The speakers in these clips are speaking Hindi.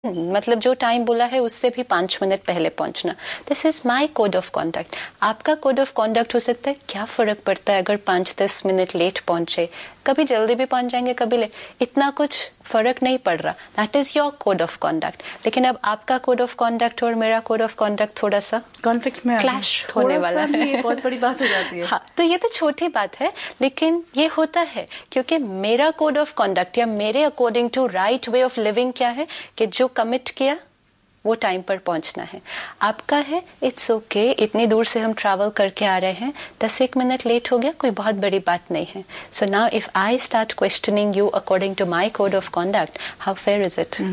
मतलब जो टाइम बोला है उससे भी 5 मिनट पहले पहुंचना। This is my code of conduct. आपका कोड ऑफ कॉन्डक्ट हो सकता है, क्या फर्क पड़ता है अगर 5-10 मिनट लेट पहुंचे, कभी जल्दी भी पहुंच जाएंगे कभी लेट, इतना कुछ फर्क नहीं पड़ रहा। That is your code of conduct. लेकिन अब आपका कोड ऑफ कॉन्डक्ट और मेरा कोड ऑफ कॉन्डक्ट थोड़ा सा कॉन्फ्लिक्ट में क्लैश होने वाला है। ये बहुत बड़ी बात हो जाती है। हाँ, तो ये तो छोटी बात है, लेकिन ये होता है क्योंकि मेरा कोड ऑफ कॉन्डक्ट या मेरे according to right way of living क्या है कि जो कमिट किया वो टाइम पर पहुंचना है। आपका है इट्स ओके, इतनी दूर से हम ट्रैवल करके आ रहे हैं, 10-1 मिनट लेट हो गया, कोई बहुत बड़ी बात नहीं है। So now if I start questioning you according to my code of conduct, how fair is it?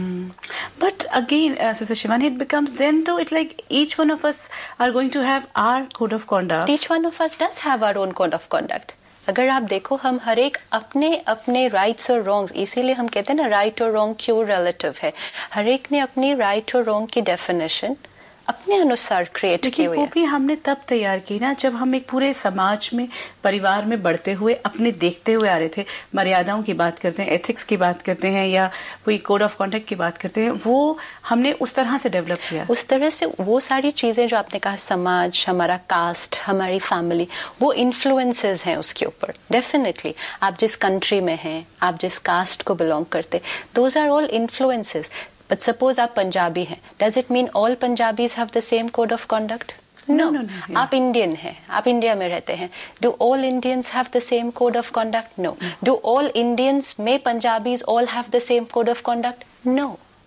But again, Sister Shivani, it becomes then though it like each one of us are going to have our code of conduct. Each one of us does have our own code of conduct. अगर आप देखो हम हर एक अपने अपने राइट्स और रॉन्ग्स, इसीलिए हम कहते हैं ना राइट और रॉन्ग क्यों रिलेटिव है। हर एक ने अपनी राइट और रॉन्ग की डेफिनेशन अपने अनुसार क्रिएट की हुई है। वो भी हमने तब तैयार की ना जब हम एक पूरे समाज में, परिवार में बढ़ते हुए अपने देखते हुए आ रहे थे। मर्यादाओं की बात करते हैं, एथिक्स की बात करते हैं, या कोई कोड ऑफ कॉन्डक्ट की बात करते हैं, वो हमने उस तरह से डेवलप किया। उस तरह से वो सारी चीजें जो आपने कहा, समाज, हमारा कास्ट, हमारी फैमिली, वो इन्फ्लुएंसेस हैं उसके ऊपर। डेफिनेटली आप जिस कंट्री में हैं, आप जिस कास्ट को बिलोंग करते, those are all influences. But suppose आप पंजाबी हैं, does it mean all Punjabis have the same code of conduct? No. आप इंडियन हैं, आप इंडिया में रहते हैं, do all Indians have the same code of conduct? No. Do all Indians में Punjabis all have the same code of conduct? No.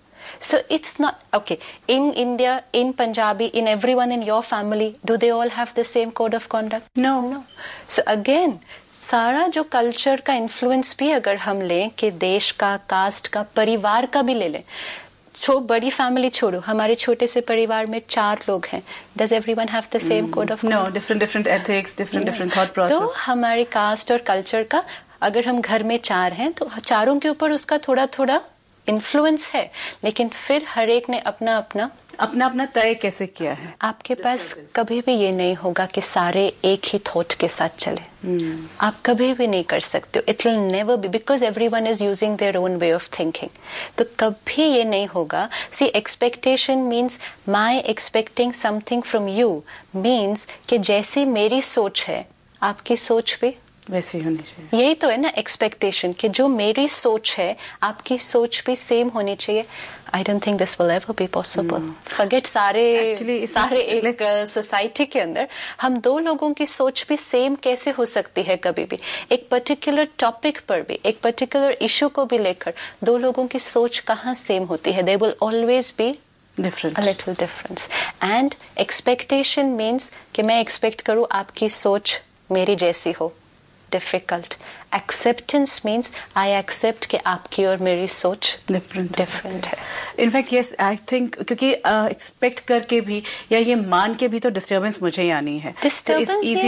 So it's not okay. In India, in Punjabi, in everyone in your family, do they all have the same code of conduct? No. So again, सारा जो कल्चर का इन्फ्लुएंस भी अगर हम लें कि देश का, कास्ट का, परिवार का भी ले लें, जो बड़ी फैमिली छोड़ो, हमारे छोटे से परिवार में 4 लोग हैं, does everyone have the same code of? No, different ethics, different thought process. तो हमारे कास्ट और कल्चर का, अगर हम घर में 4 हैं तो चारों के ऊपर उसका थोड़ा थोड़ा इन्फ्लुएंस है, लेकिन फिर हर एक ने अपना अपना तय कैसे किया है। आपके पास कभी भी ये नहीं होगा कि सारे एक ही थॉट के साथ चले। आप कभी भी नहीं कर सकते हो। It will never be, because everyone is using their own way of thinking. तो कभी ये नहीं होगा। सी, expectation means my expecting something from you, means कि जैसी मेरी सोच है आपकी सोच भी वैसे ही होनी चाहिए। यही तो है ना एक्सपेक्टेशन, कि जो मेरी सोच है आपकी सोच भी सेम होनी चाहिए। I don't think this will ever be possible. Forget सारे एक सोसाइटी के अंदर हम 2 लोगों की सोच भी सेम कैसे हो सकती है? कभी भी एक पर्टिकुलर टॉपिक पर भी, एक पर्टिकुलर इशू को भी लेकर 2 लोगों की सोच कहाँ सेम होती है? They will always be different, a little difference. And expectation means कि मैं एक्सपेक्ट करूँ आपकी सोच मेरी जैसी हो। Difficult. Acceptance means I accept कि आपकी और मेरी सोच डिफरेंट है। इनफैक्ट यस, आई थिंक क्योंकि एक्सपेक्ट करके भी या ये मान के भी तो डिस्टर्बेंस मुझे आनी है। डिस्टर्बेंस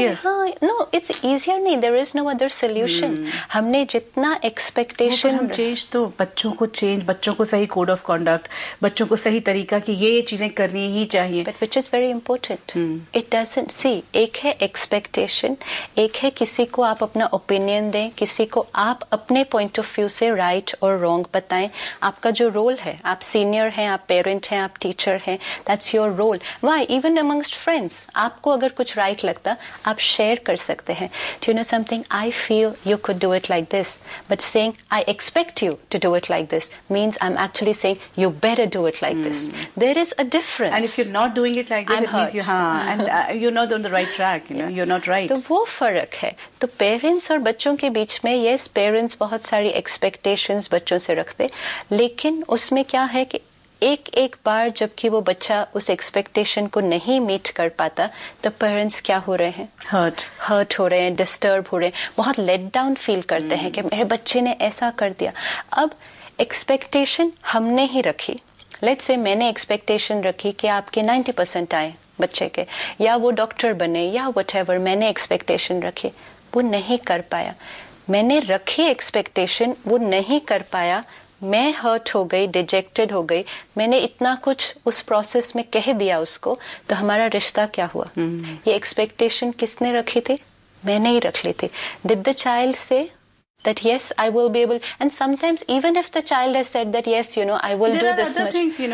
नो, इट्स इजियर नहीं, there is no other solution. हमने जितना एक्सपेक्टेशन हम चेंज, तो बच्चों को सही कोड ऑफ कॉन्डक्ट, बच्चों को सही तरीका कि ये चीजें करनी ही चाहिए। But which is very important. It doesn't see, एक है एक्सपेक्टेशन, एक है किसी को आप अपना ओपिनियन दें, किसी को आप अपने पॉइंट ऑफ व्यू से राइट और रॉन्ग बताएं। आपका जो रोल है, आप सीनियर हैं, आप पेरेंट हैं, आप टीचर हैं, that's your role. Why? Even amongst friends, आपको अगर कुछ राइट लगता आप शेयर कर सकते हैं। Do you know something, I feel you could do it like this, but saying I expect you to do it like this means I am actually saying you better do it like this. There is a difference. And if you are not doing it like this, it means you are not on the right track, you know, you are not right. तो वो फर्क है। तो पेरेंट्स और बच्चों के बीच में, यस, पेरेंट्स बहुत सारी एक्सपेक्टेशंस बच्चों से रखते, लेकिन उसमें क्या है कि एक बार जबकि वो बच्चा उस एक्सपेक्टेशन को नहीं मीट कर पाता, तो पेरेंट्स क्या हो रहे हैं? हर्ट हो रहे हैं, डिस्टर्ब हो रहे हैं, बहुत लेट डाउन फील करते हैं कि मेरे बच्चे ने ऐसा कर दिया। अब एक्सपेक्टेशन हमने ही रखी। लेट्स से मैंने एक्सपेक्टेशन रखी कि आपके 90% आए बच्चे के, या वो डॉक्टर बने, या व्हाटएवर, मैंने एक्सपेक्टेशन रखी, वो नहीं कर पाया। मैंने रखी एक्सपेक्टेशन, वो नहीं कर पाया, मैं हर्ट हो गई, डिजेक्टेड हो गई, मैंने इतना कुछ उस प्रोसेस में कह दिया उसको, तो हमारा रिश्ता क्या हुआ? ये एक्सपेक्टेशन किसने रखी थी? मैंने ही रख ली थी। डिड द चाइल्ड से that yes, I will be able, and sometimes even if the child has said that yes, I will do this much. Things,